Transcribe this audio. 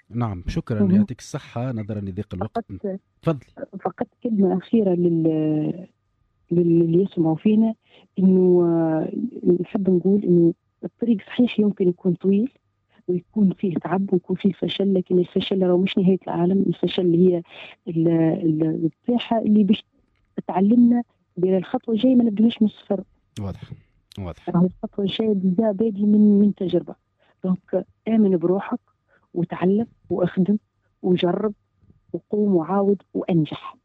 نعم، شكرا، مهم. يعطيك الصحة، نظرا لضيق الوقت. فقط تفضلي. فقط كلمة أخيرة للي يسمعوا فينا، إنه نحب نقول إنه الطريق صحيح يمكن يكون طويل ويكون فيه تعب ويكون فيه فشل، لكن الفشل لو مش نهاية العالم. الفشل اللي هي الطيحة اللي باش تعلمنا بالخطوة الجاية ما نبدوش من الصفر. واضح. واضح. راهو الخطوة الجاية بادي من تجربة. دونك آمن بروحك وتعلم واخدم وجرب وقوم وعاود وأنجح.